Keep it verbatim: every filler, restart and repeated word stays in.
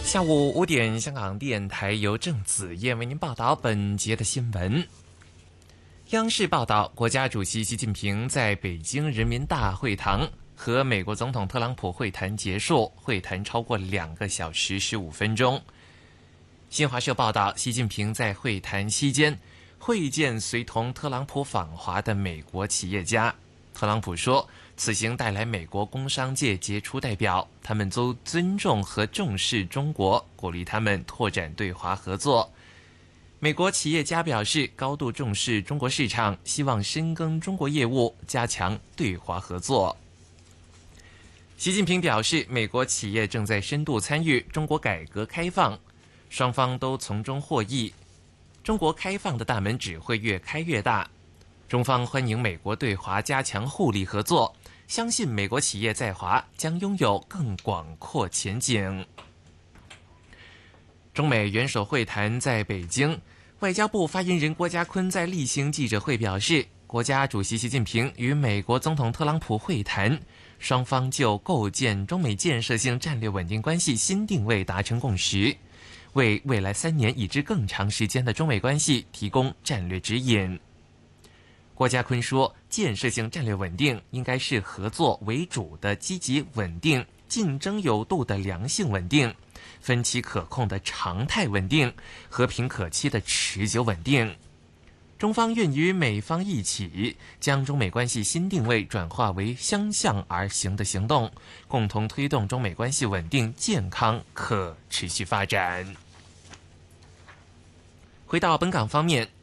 下午五点，香港电台由郑子燕为您报道本节的新闻。央视报道，国家主席习近平在北京人民大会堂和美国总统特朗普会谈结束，会谈超过两个小时十五分钟。新华社报道，习近平在会谈期间会见随同特朗普访华的美国企业家。特朗普说，此行带来美国工商界杰出代表，他们都尊重和重视中国，鼓励他们拓展对华合作。美国企业家表示，高度重视中国市场，希望深耕中国业务，加强对华合作。习近平表示，美国企业正在深度参与中国改革开放，双方都从中获益。中国开放的大门只会越开越大。中方欢迎美国对华加强互利合作，相信美国企业在华将拥有更广阔前景。中美元首会谈在北京，外交部发言人郭家坤在例行记者会表示，国家主席习近平与美国总统特朗普会谈，双方就构建中美建设性战略稳定关系新定位达成共识，为未来三年以至更长时间的中美关系提供战略指引。郭家坤说，建设性战略稳定应该是合作为主的积极稳定，竞争有度的良性稳定，分歧可控的常态稳定，和平可期的持久稳定。中方愿与美方一起，将中美关系新定位转化为相向而行的行动，共同推动中美关系稳定、健康、可持续发展。回到本港方面，